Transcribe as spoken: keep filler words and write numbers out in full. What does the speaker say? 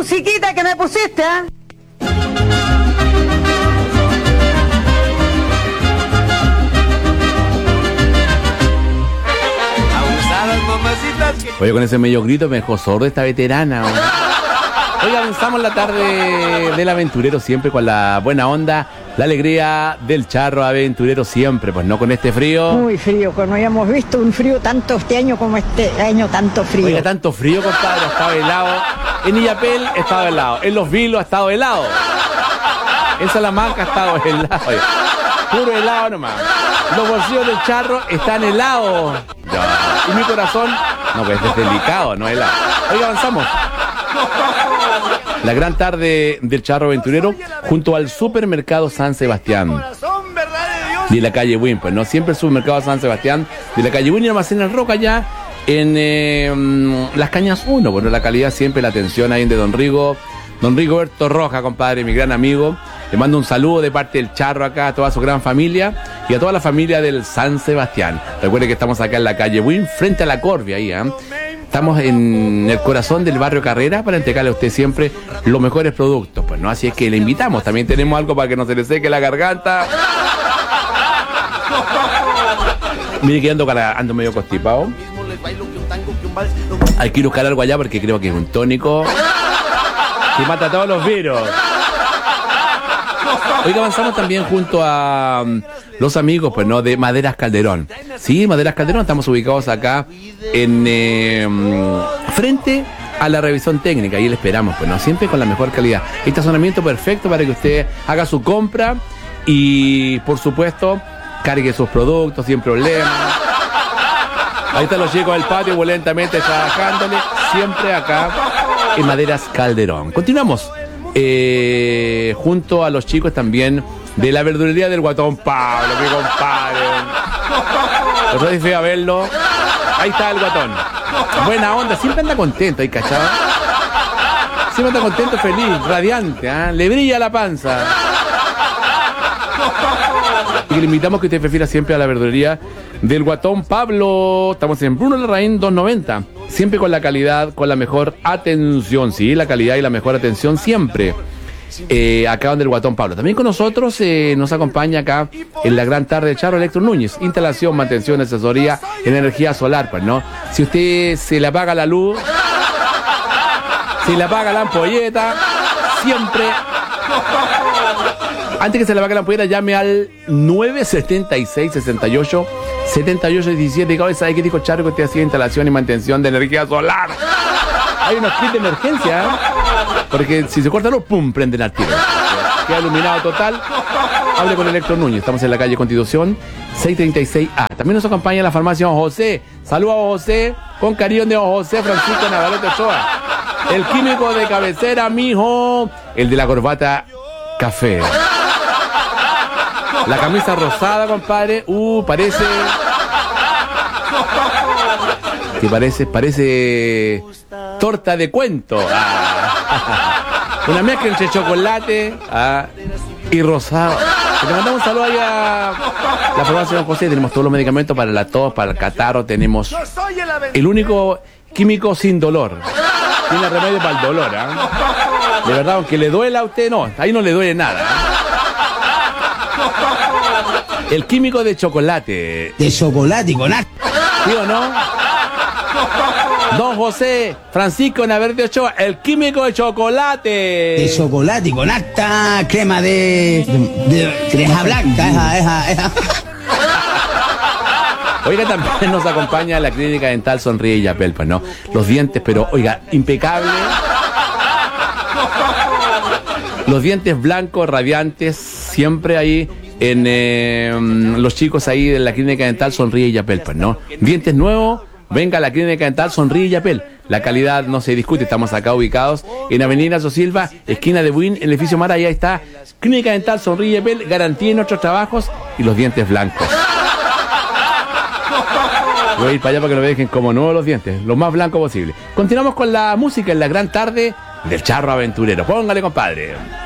musiquita que me pusiste, ¿eh? Oye, con ese medio grito me dejó sordo esta veterana. Oye, avanzamos la tarde del aventurero siempre con la buena onda, la alegría del charro aventurero siempre, pues no con este frío. Muy frío, que no habíamos visto un frío tanto este año como este año, tanto frío. Oiga, tanto frío, compadre, ha estado helado. En Illapel ha estado helado, en Los Vilos ha estado helado. En Salamanca ha estado helado. Oye, puro helado nomás. Los bolsillos del charro están helados. Ya. Y mi corazón, no, pues es delicado, no helado. Oiga, avanzamos. La gran tarde del charro aventurero junto al supermercado San Sebastián de la calle Win, pues no siempre el supermercado San Sebastián de la calle Win y almacén El Roca ya en eh, Las Cañas uno. Bueno, la calidad siempre, la atención ahí de Don Rigo, Don Rigoberto Roja, compadre, mi gran amigo. Le mando un saludo de parte del charro acá a toda su gran familia y a toda la familia del San Sebastián. Recuerde que estamos acá en la calle Win frente a la Corvia ahí, ¿eh? Estamos en el corazón del barrio Carrera para entregarle a usted siempre los mejores productos, pues no, así es que le invitamos. También tenemos algo para que no se le seque la garganta. Mire que ando, cara, ando medio constipado. Hay que ir a buscar algo allá porque creo que es un tónico que mata a todos los virus. Hoy avanzamos también junto a um, los amigos, pues no, de Maderas Calderón. Sí, Maderas Calderón, estamos ubicados acá en eh, frente a la revisión técnica. Ahí le esperamos, pues no, siempre con la mejor calidad. Estacionamiento perfecto para que usted haga su compra y, por supuesto, cargue sus productos sin problema. Ahí están los chicos del patio, lentamente trabajándole, siempre acá en Maderas Calderón. Continuamos. Eh, junto a los chicos también de la verdulería del Guatón Pablo, mi compadre. Los doy feo a verlo. Ahí está el Guatón. Buena onda, siempre anda contento, ahí cachado. Siempre anda contento, feliz, radiante, ¿eh? Le brilla la panza. Y le invitamos que usted prefiera siempre a la verdulería del Guatón Pablo. Estamos en Bruno Larraín doscientos noventa. Siempre con la calidad, con la mejor atención. Sí, la calidad y la mejor atención siempre. Eh, acá donde el Guatón Pablo. También con nosotros eh, nos acompaña acá en la gran tarde de Charro Electro Núñez. Instalación, mantención, asesoría en energía solar, pues, ¿no? Si usted se le apaga la luz, se le apaga la ampolleta, siempre... Antes que se le apague la ampolleta, llame al nueve setenta y seis, sesenta y ocho, setenta y ocho, diecisiete. Y ¿sabe qué dijo Charro? Que usted hacía instalación y mantención de energía solar. Hay unos kits de emergencia, ¿eh? Porque si se corta la luz, ¡pum!, prenden al tiro. Queda iluminado total. Hable con Electro Núñez. Estamos en la calle Constitución seiscientos treinta y seis A. También nos acompaña la farmacia Don José. Saludos a Don José, con cariño de Don José Francisco Navarrete Ochoa. El químico de cabecera, mijo. El de la corbata café. La camisa rosada, compadre. Uh, parece... Que parece, parece... torta de cuento. Ah. Una mezcla entre chocolate ah, y rosado. Le mandamos un saludo ahí a la farmacia Don José. Tenemos todos los medicamentos para la tos, para el catarro. Tenemos el único químico sin dolor. Tiene remedio para el dolor. ¿eh? De verdad, aunque le duela a usted, no. Ahí no le duele nada. ¿eh? El químico de chocolate. De chocolate con nata. ¿Sí o no? Don José Francisco Navarrete Ochoa, el químico de chocolate. De chocolate con nata, crema de, de, de crema blanca, esa, esa, esa. Oiga, también nos acompaña la clínica dental Sonríe Illapel, pues, ¿no? Los dientes, pero, oiga, impecable. Los dientes blancos, radiantes, siempre ahí en eh, los chicos ahí de la clínica dental Sonríe Illapel, pues, ¿no? Dientes nuevos, venga a la clínica dental Sonríe Illapel. La calidad no se discute, estamos acá ubicados en Avenida Sosilva, esquina de Buin, el edificio Mara, ahí está. Clínica dental Sonríe Illapel, garantía en nuestros trabajos y los dientes blancos. Voy a ir para allá para que lo dejen como nuevos los dientes, lo más blanco posible. Continuamos con la música en la gran tarde del Charro Aventurero. Póngale, compadre.